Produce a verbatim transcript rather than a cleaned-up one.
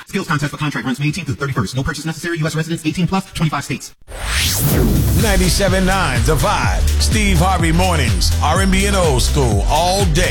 Skills contest for contract runs May eighteenth through thirty-first. No purchase necessary. U S residents eighteen plus, twenty-five states. ninety-seven point nine The Vibe. Steve Harvey Mornings. R and B and old school all day.